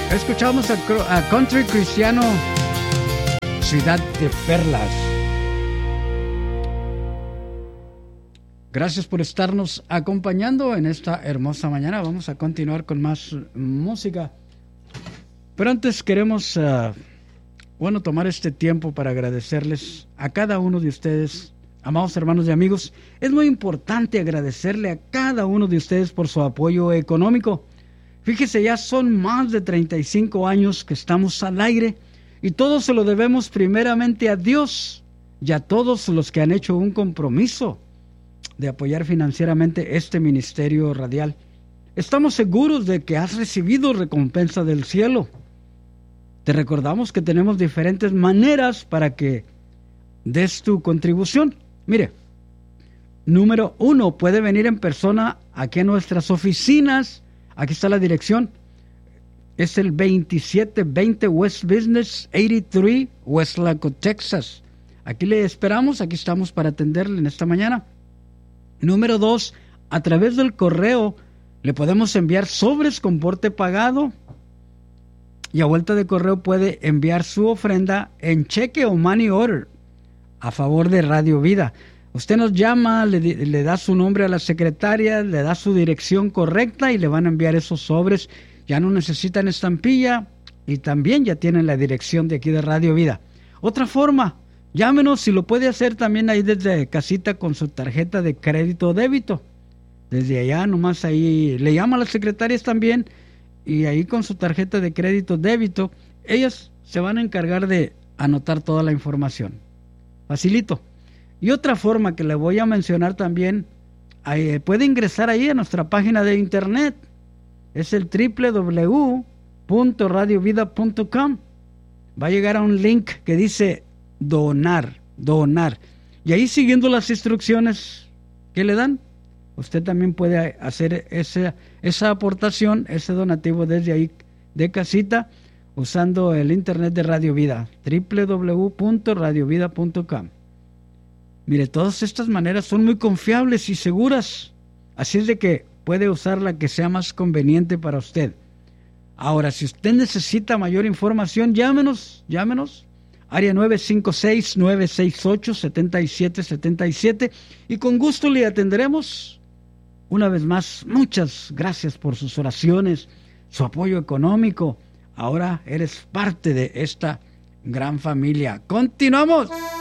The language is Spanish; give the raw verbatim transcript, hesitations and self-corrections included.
Escuchamos a, a Country Cristiano, Ciudad de Perlas. Gracias por estarnos acompañando en esta hermosa mañana. Vamos a continuar con más música. Pero antes queremos, uh, bueno, tomar este tiempo para agradecerles a cada uno de ustedes, amados hermanos y amigos. Es muy importante agradecerle a cada uno de ustedes por su apoyo económico. Fíjese, ya son más de treinta y cinco años que estamos al aire y todo se lo debemos primeramente a Dios y a todos los que han hecho un compromiso de apoyar financieramente este ministerio radial. Estamos seguros de que has recibido recompensa del cielo. Te recordamos que tenemos diferentes maneras para que des tu contribución. Mire, número uno, puede venir en persona aquí a nuestras oficinas. Aquí está la dirección. Es el veintisiete veinte West Business ochenta y tres, Westlaco, Texas. Aquí le esperamos, aquí estamos para atenderle en esta mañana. Número dos, a través del correo le podemos enviar sobres con porte pagado y a vuelta de correo puede enviar su ofrenda en cheque o money order a favor de Radio Vida. Usted nos llama, le, le da su nombre a la secretaria, le da su dirección correcta y le van a enviar esos sobres. Ya no necesitan estampilla y también ya tienen la dirección de aquí de Radio Vida. Otra forma, llámenos si lo puede hacer también ahí desde casita con su tarjeta de crédito o débito. Desde allá nomás ahí le llama a las secretarias también y ahí con su tarjeta de crédito o débito, ellas se van a encargar de anotar toda la información. Facilito. Y otra forma que le voy a mencionar también, ahí, puede ingresar ahí a nuestra página de internet. Es el doble u doble u doble u punto radio vida punto com. Va a llegar a un link que dice donar, donar. Y ahí siguiendo las instrucciones que le dan, usted también puede hacer ese, esa aportación, ese donativo desde ahí de casita, usando el internet de Radio Vida, doble u doble u doble u punto radio vida punto com. Mire, todas estas maneras son muy confiables y seguras, así es de que puede usar la que sea más conveniente para usted. Ahora, si usted necesita mayor información, llámenos, llámenos, área nueve cinco seis, nueve seis ocho, siete siete siete siete, y con gusto le atenderemos. Una vez más, muchas gracias por sus oraciones, su apoyo económico. Ahora eres parte de esta gran familia. ¡Continuamos!